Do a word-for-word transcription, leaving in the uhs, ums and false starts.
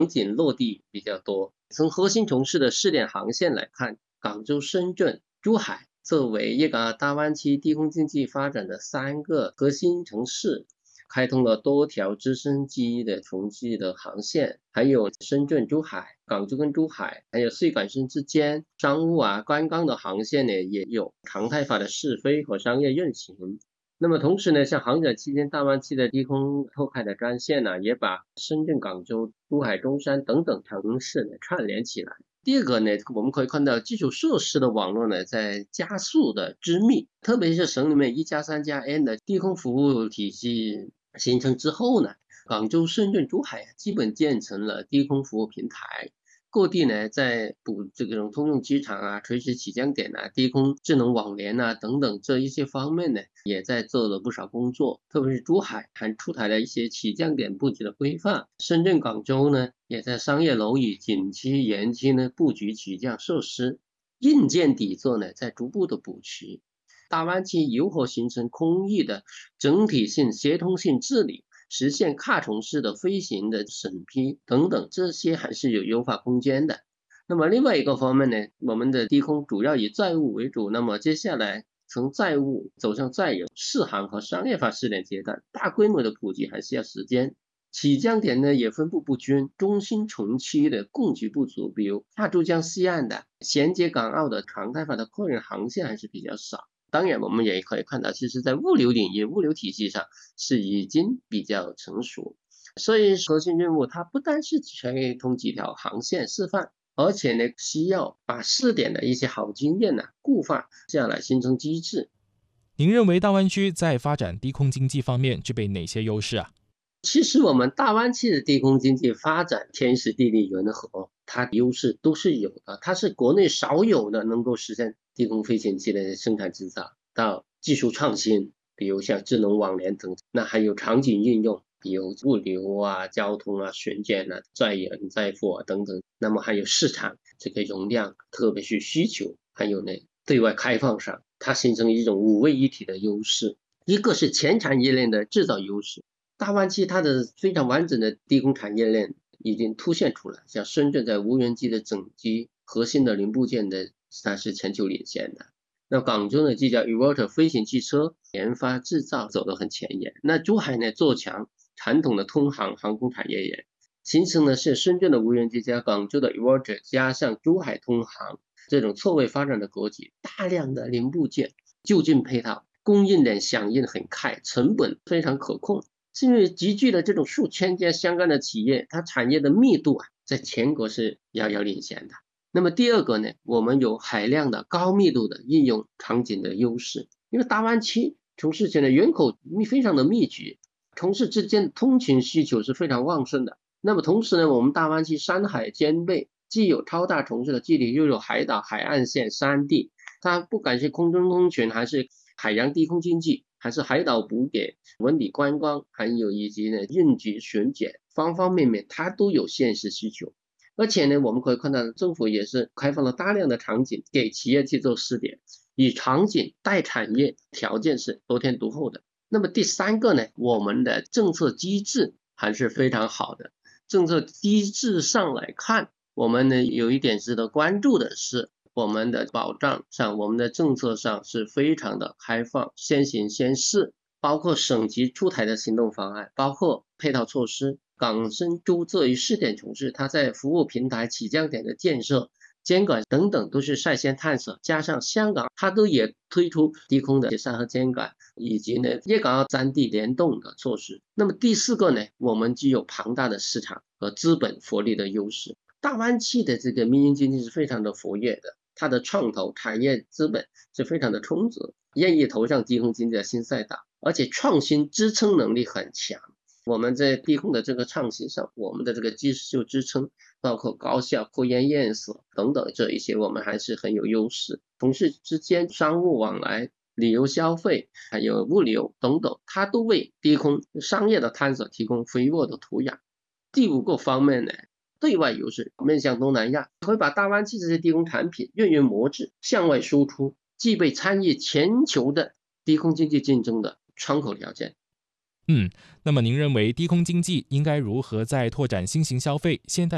景落地比较多。从核心城市的试点航线来看，广州、深圳、珠海作为粤港澳大湾区低空经济发展的三个核心城市，开通了多条直升机的城际的航线，还有深圳、珠海、广州跟珠海，还有穗港深之间商务啊、观光的航线呢，也有常态化的试飞和商业运行。那么同时呢，像航展期间大湾区的低空拓开的专线呢，也把深圳、广州、珠海、中山等等城市呢串联起来。第二个呢，我们可以看到基础设施的网络呢在加速的织密，特别是省里面一加三加 N 的低空服务体系形成之后呢，广州、深圳、珠海基本建成了低空服务平台。各地呢，在补这种通用机场啊、垂直起降点啊、低空智能网联啊等等这一些方面呢，也在做了不少工作。特别是珠海还出台了一些起降点布局的规范，深圳、广州呢，也在商业楼宇、景区、园区呢布局起降设施，硬件底座呢在逐步的补齐。大湾区如何形成空域的整体性、协同性治理？实现跨城市的飞行的审批等等，这些还是有优化空间的。那么另外一个方面呢，我们的低空主要以载务为主，那么接下来从载务走向载人、试航和商业化试点阶段，大规模的普及还需要时间。起降点呢也分布不均，中心城区的供给不足，比如大珠江西岸的衔接港澳的常态化的客运航线还是比较少。当然我们也可以看到，其实在物流领域、物流体系上是已经比较成熟。所以核心任务它不单是开通几条航线示范，而且呢需要把试点的一些好经验呢固化下来，形成机制。 您认为大湾区在发展低空经济方面具备哪些优势啊？ 其实我们大湾区的低空经济发展，天时地利人和，它优势都是有的。它是国内少有的能够实现低空飞行器的生产制造，到技术创新，比如像智能网联等，那还有场景应用，比如物流啊、交通啊、巡检啊、载人载货啊等等。那么还有市场这个容量，特别是需求，还有呢对外开放上，它形成一种五位一体的优势。一个是前产业链的制造优势。大湾区它的非常完整的低空产业链已经凸显出来，像深圳在无人机的整机核心的零部件的，它是全球领先的。那广州呢，就叫 eVTOL 飞行汽车研发制造走得很前沿。那珠海呢，做强传统的通航航空产业链，形成的是深圳的无人机加广州的 eVTOL 加上珠海通航这种错位发展的格局，大量的零部件就近配套，供应链响应很快，成本非常可控。是因为集聚了这种数千家相关的企业，它产业的密度啊，在全国是遥遥领先的。那么第二个呢，我们有海量的高密度的应用场景的优势，因为大湾区城市圈的人口非常的密集，城市之间通勤需求是非常旺盛的。那么同时呢，我们大湾区山海兼备，既有超大城市的距离，又有海岛、海岸线、山地，它不管是空中通勤还是海洋低空经济，还是海岛补给、文旅观光，还有以及呢应急巡检，方方面面它都有现实需求。而且呢，我们可以看到政府也是开放了大量的场景给企业去做试点，以场景带产业，条件是得天独厚的。那么第三个呢，我们的政策机制还是非常好的。政策机制上来看，我们呢有一点值得关注的是，我们的保障上，我们的政策上是非常的开放，先行先试，包括省级出台的行动方案，包括配套措施。港深珠作为试点城市，它在服务平台、起降点的建设、监管等等都是率先探索，加上香港它都也推出低空的协商和监管，以及呢粤港澳三地联动的措施。那么第四个呢，我们具有庞大的市场和资本活力的优势。大湾区的这个民营经济是非常的活跃的，它的创投产业资本是非常的充足，愿意投上低空经济的新赛道，而且创新支撑能力很强。我们在低空的这个创新上，我们的这个技术支撑，包括高校、科研院所等等这一些，我们还是很有优势。同事之间商务往来、旅游消费，还有物流等等，它都为低空商业的探索提供肥沃的土壤。第五个方面呢，对外优势，面向东南亚，会把大湾区这些低空产品运营模式向外输出，具备参与全球的低空经济竞争的窗口条件。 嗯，那么您认为低空经济应该如何在拓展新型消费、现代